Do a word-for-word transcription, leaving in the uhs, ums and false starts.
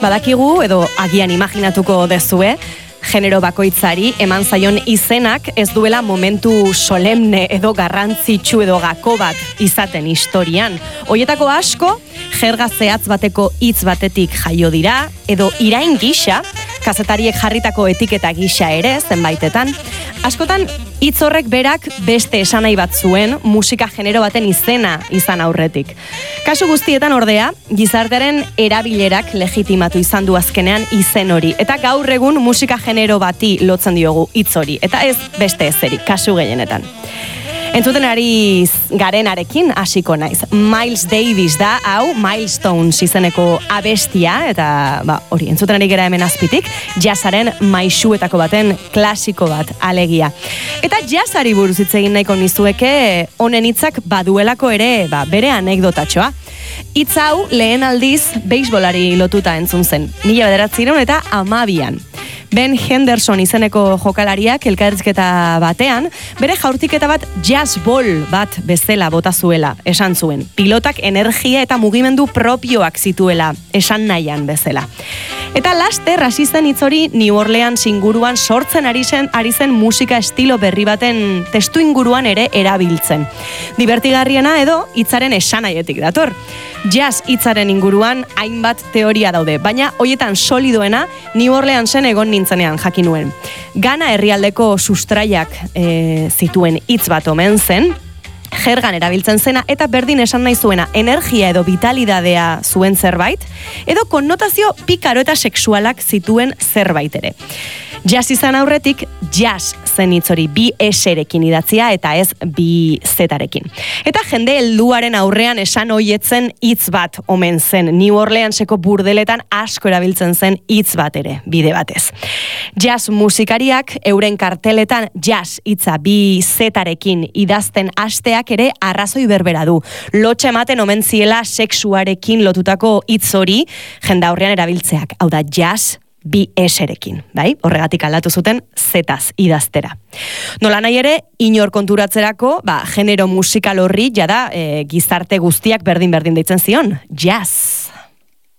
badakigu edo agian imaginatuko dezue, genero bakoitzari eman zaion izenak ez duela momentu solemne edo garrantzitsu edo gako bat izaten historian. Hoietako asko, jerga zehatz bateko hitz batetik jaio dira, edo irain gisa, kazetariek jarritako etiketa gisa ere, zenbaitetan. Askotan, hitz horrek berak beste esanai bat zuen musika genero baten izena izan aurretik. Kasu guztietan ordea, gizartearen erabilerak legitimatu izan du azkenean izen hori. Eta gaur egun musika genero bati lotzen diogu hitz hori. Eta ez beste ezeri, kasu gehienetan. Entzuten ari garenarekin hasiko naiz. Miles Davis da, hau Milestones izeneko abestia, eta ba, hori, entzuten ari gera hemen azpitik, jazzaren maisuetako baten klasiko bat alegia. Eta jazzari buruz hitz egin nahiko nizueke, honen hitzak baduelako ere ba, bere anekdotatxoa. Hitz hau lehen aldiz beisbolari lotuta entzun zen, mila bederatziehun eta hamabian. Ben Henderson izeneko jokalariak elkarrizketa batean, bere jaurtiketa bat jazz ball bat bezala bota zuela, esan zuen. Pilotak energia eta mugimendu propioak zituela, esan nahian bezala. Eta laster hasi zen hitz hori New Orleans inguruan sortzen ari zen, ari zen musika estilo berri baten testu inguruan ere erabiltzen. Divertigarriena edo hitzaren esanaietik dator. Jazz hitzaren inguruan hainbat teoria daude, baina hoietan solidoena New Orleansen egon nintzenean jakin nuen. Gana herrialdeko sustraiak e, zituen hitz bat omen zen, jergan erabiltzen zena eta berdin esan nahi zuena energia edo vitalidadea zuen zerbait, edo konnotazio pikaro eta sexualak zituen zerbait ere. Jazz izan aurretik, jazz zen hitz hori bi eserekin idatzia eta ez bi zetarekin. Eta jende helduaren aurrean esan hoietzen hitz bat omen zen. New Orleanseko burdeletan asko erabiltzen zen hitz bat ere, bide batez. Jazz musikariak euren karteletan jazz hitza bi zetarekin idazten hasteak ere arrazoi berbera du. Lotxa ematen omen ziela sexuarekin lotutako hitz hori jende aurrean erabiltzeak. Hau da jazz bi eserekin, bai? Horregatik aldatu zuten zetaz idaztera. Nola nahi ere, inor konturatzerako, ba, genero musikal horri, jada, e, gizarte guztiak berdin-berdin deitzen zion, jazz.